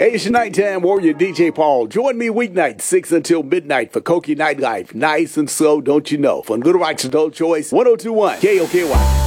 Hey, it's your nighttime warrior, DJ Paul. Join me weeknight, 6 until midnight for Koki Nightlife. Nice and slow, don't you know? From Little Rock's Adult Choice, 1021 KOKY.